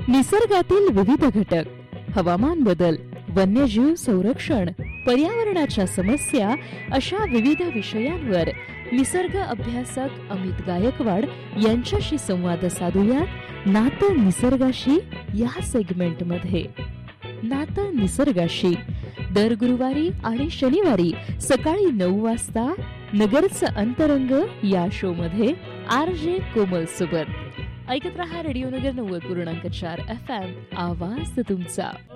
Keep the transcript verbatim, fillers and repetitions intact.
निसर्गातील विविध घटक, हवामान बदल, वन्यजीव संरक्षण, पर्यावरणाच्या समस्या अशा विविध विषयांवर निसर्ग अभ्यासक अमित गायकवाड यांच्याशी संवाद साधूया नातं निसर्गाशी या सेगमेंट मध्ये. नातं निसर्गाशी दर गुरुवारी आणि शनिवारी सकाळी नऊ वाजता नगरचं अंतरंग या शो मध्ये आर जे कोमल सोबत. ऐकत रहा रेडिओ नगर नव्वद पूर्णांक चार एफ एम, आवाज तुमचा.